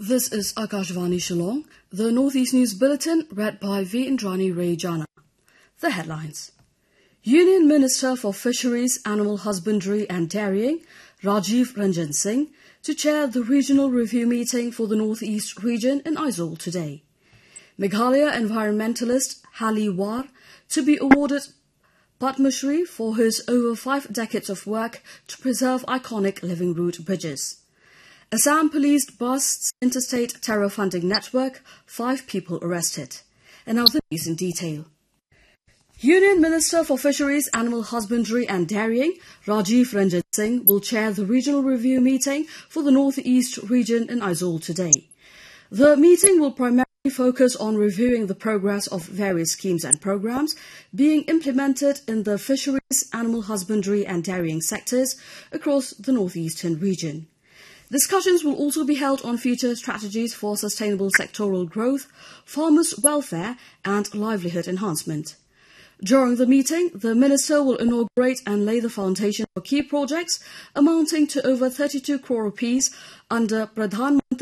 This is Akashvani Shillong, the Northeast News Bulletin read by V. Indrani Ray Jana. The headlines. Union Minister for Fisheries, Animal Husbandry and Dairying, Rajiv Ranjan Singh, to chair the regional review meeting for the Northeast region in Aizawl today. Meghalaya environmentalist Hali War to be awarded Padma Shri for his over 5 decades of work to preserve iconic living route bridges. Assam police busts interstate terror funding network, 5 people arrested. And now the news in detail. Union Minister for Fisheries, Animal Husbandry and Dairying, Rajiv Ranjan Singh, will chair the regional review meeting for the Northeast region in Aizawl today. The meeting will primarily focus on reviewing the progress of various schemes and programs being implemented in the fisheries, animal husbandry and dairying sectors across the Northeastern region. Discussions will also be held on future strategies for sustainable sectoral growth, farmers' welfare and livelihood enhancement. During the meeting, the Minister will inaugurate and lay the foundation for key projects amounting to over 32 crore rupees under Pradhan